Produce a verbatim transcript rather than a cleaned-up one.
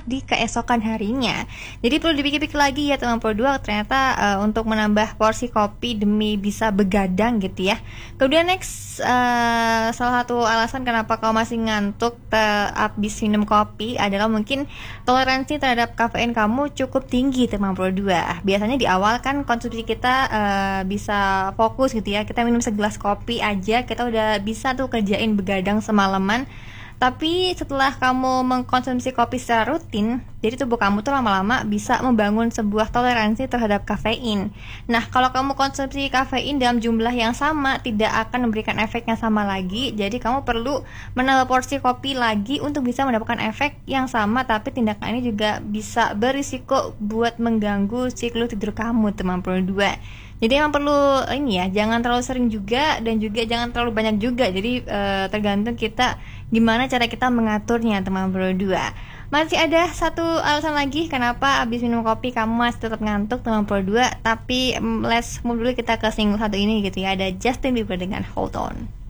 di keesokan harinya. Jadi perlu dipikir-pikir lagi ya teman Pro dua, ternyata uh, untuk menambah porsi kopi demi bisa begadang gitu ya. Kemudian next, uh, salah satu alasan kenapa kau masih ngantuk te- abis minum kopi adalah mungkin toleransi terhadap kafein kamu cukup tinggi teman Pro dua. Biasanya di awal kan konsumsi kita uh, bisa fokus gitu ya, kita minum segelas kopi aja kita udah bisa tuh kerjain begadang semalaman. Tapi setelah kamu mengkonsumsi kopi secara rutin, jadi tubuh kamu tuh lama-lama bisa membangun sebuah toleransi terhadap kafein. Nah, kalau kamu konsumsi kafein dalam jumlah yang sama, tidak akan memberikan efek yang sama lagi. Jadi kamu perlu menambah porsi kopi lagi untuk bisa mendapatkan efek yang sama. Tapi tindakan ini juga bisa berisiko buat mengganggu siklus tidur kamu teman Pro dua. Jadi emang perlu ini ya, jangan terlalu sering juga dan juga jangan terlalu banyak juga. Jadi e, tergantung kita gimana cara kita mengaturnya teman Pro dua. Masih ada satu alasan lagi kenapa abis minum kopi kamu masih tetap ngantuk teman Pro dua. Tapi mm, let's move dulu kita ke single satu ini gitu ya. Ada Justin Bieber dengan Hold On.